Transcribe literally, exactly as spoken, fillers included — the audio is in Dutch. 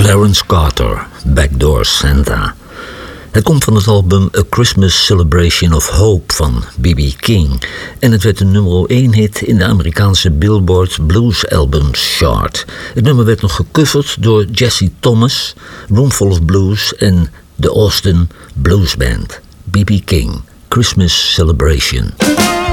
Clarence Carter, Backdoor Santa. Het komt van het album A Christmas Celebration of Hope van B B King. En het werd een nummer één hit in de Amerikaanse Billboard Blues Albums Chart. Het nummer werd nog gecoverd door Jesse Thomas, Roomful of Blues en de Austin Blues Band. B B King, Christmas Celebration.